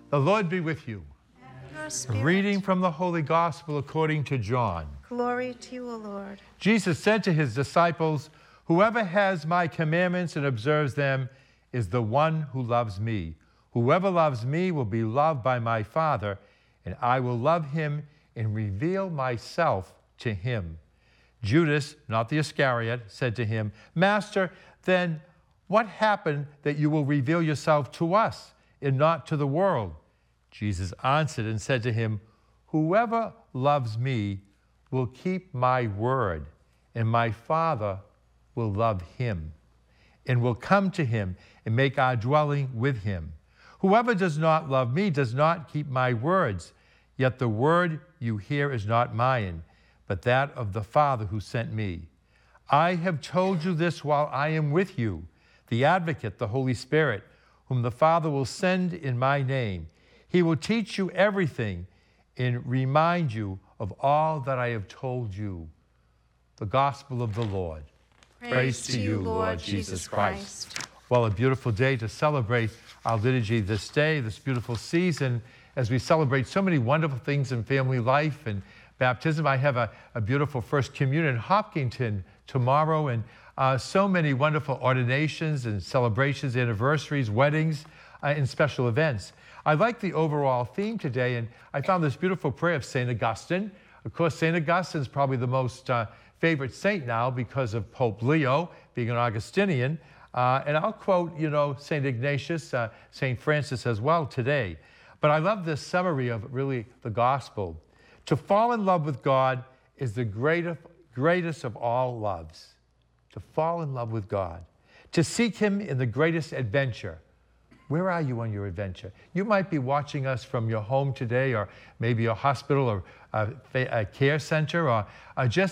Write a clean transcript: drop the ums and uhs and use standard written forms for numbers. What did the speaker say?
The Lord be with you. And your spirit. Reading from the Holy Gospel according to John. Glory to you, O Lord. Jesus said to his disciples, "Whoever has my commandments and observes them is the one who loves me. Whoever loves me will be loved by my Father, and I will love him and reveal myself to him." Judas, not the Iscariot, said to him, "Master, then what happened that you will reveal yourself to us and not to the world?" Jesus answered and said to him, "Whoever loves me will keep my word, and my Father will love him, and will come to him and make our dwelling with him. Whoever does not love me does not keep my words, yet the word you hear is not mine, but that of the Father who sent me. I have told you this while I am with you, the Advocate, the Holy Spirit, whom the Father will send in my name. He will teach you everything and remind you of all that I have told you." The Gospel of the Lord. Praise to you, Lord Jesus Christ. Well, a beautiful day to celebrate our liturgy this day, this beautiful season, as we celebrate so many wonderful things in family life and baptism. I have a beautiful First Communion in Hopkinton tomorrow, and so many wonderful ordinations and celebrations, anniversaries, weddings, and special events. I like the overall theme today, and I found this beautiful prayer of St. Augustine. Of course, St. Augustine is probably the most favorite saint now because of Pope Leo being an Augustinian. And I'll quote, St. Ignatius, St. Francis as well today. But I love this summary of really the gospel. To fall in love with God is the greatest of all loves. To fall in love with God. To seek him in the greatest adventure. Where are you on your adventure? You might be watching us from your home today, or maybe a hospital or a care center, or just